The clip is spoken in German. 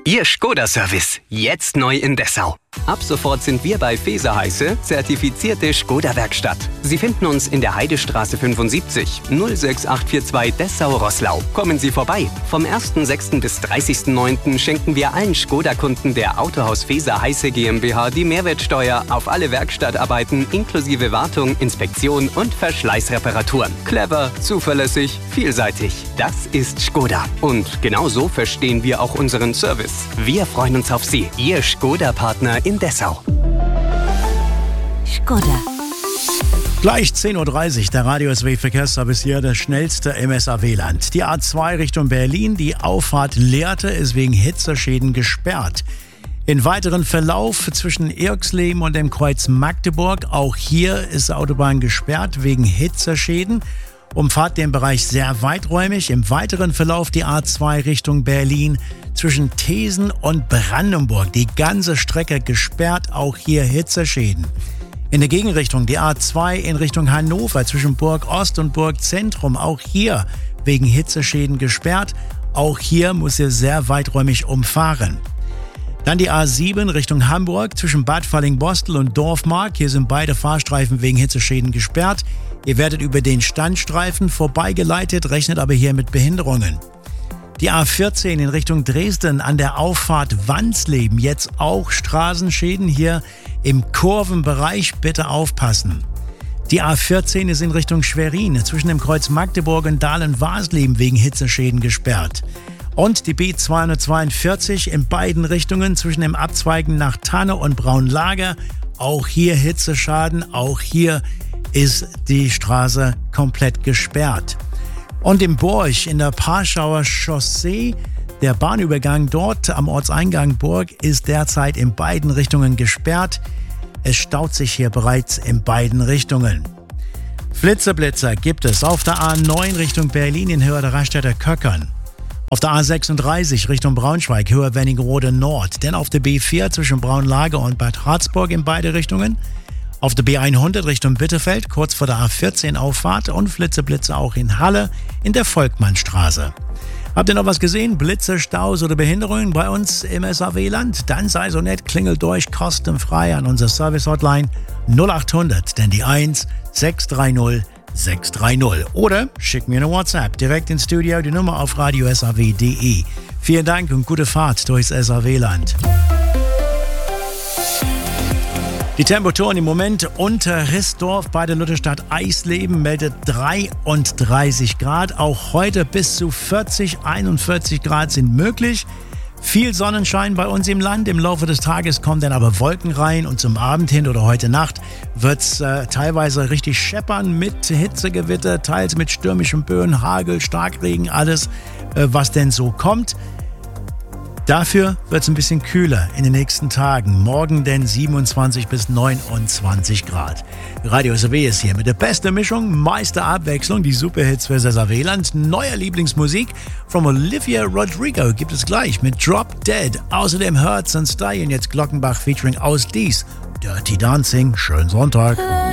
Ihr Skoda-Service, jetzt neu in Dessau. Ab sofort sind wir bei Faeser Heise zertifizierte Skoda-Werkstatt. Sie finden uns in der Heidestraße 75 06842 Dessau-Roßlau. Kommen Sie vorbei. Vom 1.6. bis 30.9. schenken wir allen Skoda-Kunden der Autohaus Faeser Heise GmbH die Mehrwertsteuer auf alle Werkstattarbeiten inklusive Wartung, Inspektion und Verschleißreparaturen. Clever, zuverlässig, vielseitig. Das ist Skoda. Und genau so verstehen wir auch unseren Service. Wir freuen uns auf Sie, Ihr Skoda-Partner in Dessau. Skoda. Gleich 10.30 Uhr, der Radio SW Verkehrsservice hier, das schnellste im SAW-Land. Die A2 Richtung Berlin, die Auffahrt Lehrte ist wegen Hitzeschäden gesperrt. In weiteren Verlauf zwischen Irxleben und dem Kreuz Magdeburg, auch hier ist die Autobahn gesperrt wegen Hitzeschäden. Umfahrt den Bereich sehr weiträumig. Im weiteren Verlauf die A2 Richtung Berlin zwischen Thesen und Brandenburg. Die ganze Strecke gesperrt, auch hier Hitzeschäden. In der Gegenrichtung die A2 in Richtung Hannover zwischen Burg Ost und Burg Zentrum. Auch hier wegen Hitzeschäden gesperrt. Auch hier muss ihr sehr weiträumig umfahren. Dann die A7 Richtung Hamburg zwischen Bad Fallingbostel und Dorfmark. Hier sind beide Fahrstreifen wegen Hitzeschäden gesperrt. Ihr werdet über den Standstreifen vorbeigeleitet, rechnet aber hier mit Behinderungen. Die A14 in Richtung Dresden an der Auffahrt Wansleben. Jetzt auch Straßenschäden hier im Kurvenbereich. Bitte aufpassen. Die A14 ist in Richtung Schwerin zwischen dem Kreuz Magdeburg und Dahlen-Wasleben wegen Hitzeschäden gesperrt. Und die B242 in beiden Richtungen zwischen dem Abzweigen nach Tanne und Braunlager. Auch hier Hitzeschaden, auch hier ist die Straße komplett gesperrt. Und im Burg in der Parschauer Chaussee, der Bahnübergang dort am Ortseingang Burg ist derzeit in beiden Richtungen gesperrt. Es staut sich hier bereits in beiden Richtungen. Flitzeblitzer gibt es auf der A9 Richtung Berlin in Höhe der Raststätter Köckern. Auf der A36 Richtung Braunschweig, Höhe Wernigerode Nord. Denn auf der B4 zwischen Braunlage und Bad Harzburg in beide Richtungen. Auf der B100 Richtung Bitterfeld, kurz vor der A14 Auffahrt. Und Flitzeblitze auch in Halle in der Volkmannstraße. Habt ihr noch was gesehen? Blitze, Staus oder Behinderungen bei uns im SAW-Land? Dann sei so nett, klingelt durch kostenfrei an unser Service-Hotline 0800, denn die 1 630 630. Oder schickt mir eine WhatsApp direkt ins Studio, die Nummer auf radiosaw.de. Vielen Dank und gute Fahrt durchs SAW-Land. Die Temperaturen im Moment unter Rissdorf bei der Lutherstadt Eisleben meldet 33 Grad. Auch heute bis zu 41 Grad sind möglich. Viel Sonnenschein bei uns im Land. Im Laufe des Tages kommen dann aber Wolken rein und zum Abend hin oder heute Nacht wird es teilweise richtig scheppern mit Hitzegewitter, teils mit stürmischen Böen, Hagel, Starkregen, alles, was denn so kommt. Dafür wird es ein bisschen kühler in den nächsten Tagen. Morgen denn 27 bis 29 Grad. Radio SAW ist hier mit der besten Mischung, meiste Abwechslung, die Superhits für SAW-Land. Neuer Lieblingsmusik von Olivia Rodrigo gibt es gleich mit Drop Dead. Außerdem Hertz and Stay und jetzt Glockenbach featuring Aus Dies. Dirty Dancing. Schönen Sonntag.